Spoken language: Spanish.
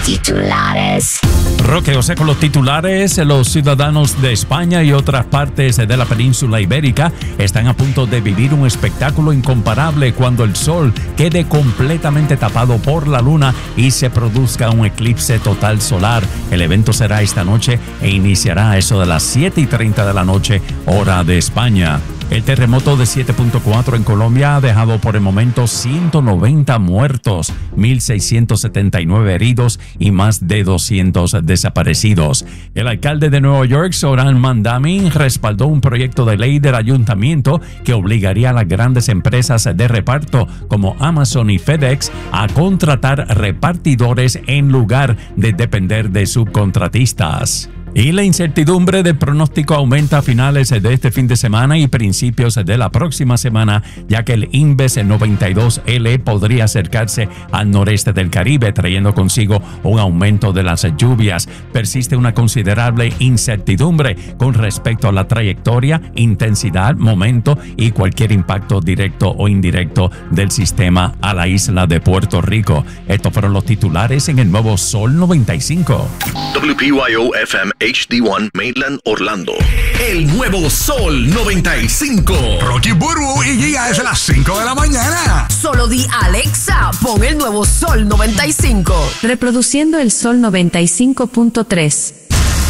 Titulares. Roque José con los titulares. Los ciudadanos de España y otras partes de la península ibérica están a punto de vivir un espectáculo incomparable cuando el sol quede completamente tapado por la luna y se produzca un eclipse total solar. El evento será esta noche e iniciará a eso de las 7:30 de la noche, hora de España. El terremoto de 7.4 en Colombia ha dejado por el momento 190 muertos, 1.679 heridos y más de 200 desaparecidos. El alcalde de Nueva York, Zohran Mamdani, respaldó un proyecto de ley del ayuntamiento que obligaría a las grandes empresas de reparto como Amazon y FedEx a contratar repartidores en lugar de depender de subcontratistas. Y la incertidumbre del pronóstico aumenta a finales de este fin de semana y principios de la próxima semana, ya que el Inves 92L podría acercarse al noreste del Caribe, trayendo consigo un aumento de las lluvias. Persiste una considerable incertidumbre con respecto a la trayectoria, intensidad, momento y cualquier impacto directo o indirecto del sistema a la isla de Puerto Rico. Estos fueron los titulares en el nuevo Sol 95. WPYO-FM HD1 Mainland Orlando. El nuevo Sol 95. Rocky Burbu y Giga desde las 5 de la mañana. Solo di Alexa, pon el nuevo Sol 95. Reproduciendo el Sol 95.3.